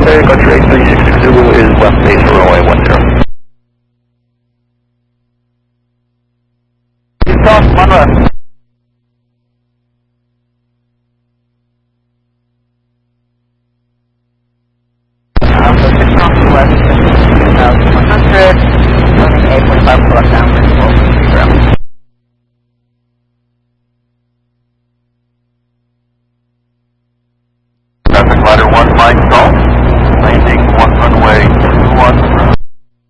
Country 8366 Zulu is left base for runway 10. South, Monroe. So 6 knots to the west, 2,100, running 845 o'clock down, for Traffic ladder 1, flying stall.